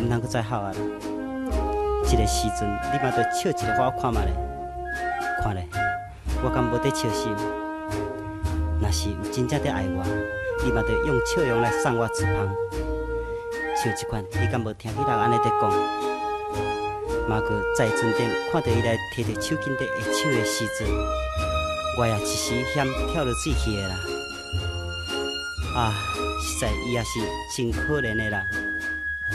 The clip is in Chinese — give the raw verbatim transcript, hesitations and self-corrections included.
毋通搁再哭啊啦！这个时阵，你嘛着笑一个，互我看卖咧，看咧，我敢无在笑心？若是有真正在爱我，你嘛着用笑容来送我出芳。像即款，你敢无听起人安尼在讲？嘛个在船顶看到伊来摕着手巾在下手的时阵，我也一时险跳落水去的啦！啊，实在伊也是真可怜的啦！